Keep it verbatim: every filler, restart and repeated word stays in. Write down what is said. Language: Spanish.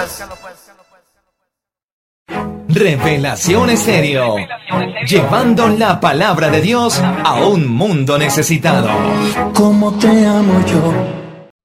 Revelación Estéreo, llevando la palabra de Dios a un mundo necesitado. ¿Cómo te amo yo?